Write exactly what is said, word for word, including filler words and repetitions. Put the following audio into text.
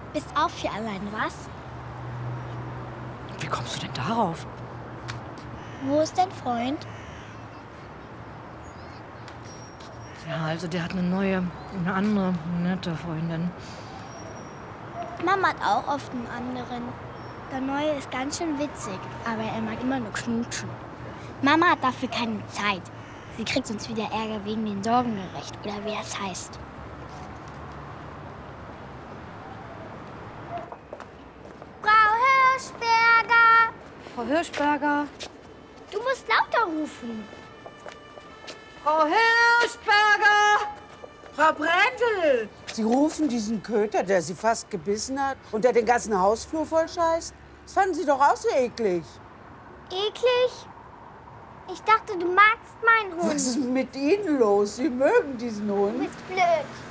Bist auch für allein, was? Wie kommst du denn darauf? Wo ist dein Freund? Ja, also der hat eine neue, eine andere, nette Freundin. Mama hat auch oft einen anderen. Der neue ist ganz schön witzig, aber er mag immer nur knutschen. Mama hat dafür keine Zeit. Sie kriegt sonst wieder Ärger wegen den Sorgengerecht oder wie das heißt. Frau Hirschberger! Frau Hirschberger! Du musst lauter rufen. Frau Hirschberger! Frau Brendel! Sie rufen diesen Köter, der Sie fast gebissen hat und der den ganzen Hausflur voll scheißt? Das fanden Sie doch auch so eklig. Eklig? Ich dachte, du magst meinen Hund. Was ist mit Ihnen los? Sie mögen diesen Du Hund. bist blöd.